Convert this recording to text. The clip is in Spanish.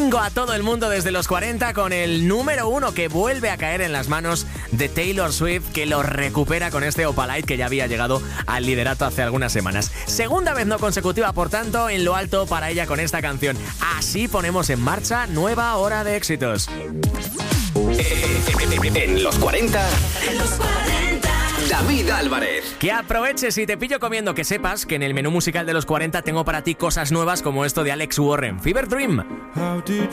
domingo a todo el mundo desde los 40 con el número 1 que vuelve a caer en las manos de Taylor Swift, que lo recupera con este Opalite que ya había llegado al liderato hace algunas semanas. Segunda vez no consecutiva, por tanto, en lo alto para ella con esta canción. Así ponemos en marcha nueva hora de éxitos. En los 40, David Álvarez. Que aproveches y te pillo comiendo, que sepas que en el menú musical de los 40 tengo para ti cosas nuevas como esto de Alex Warren, Fever Dream.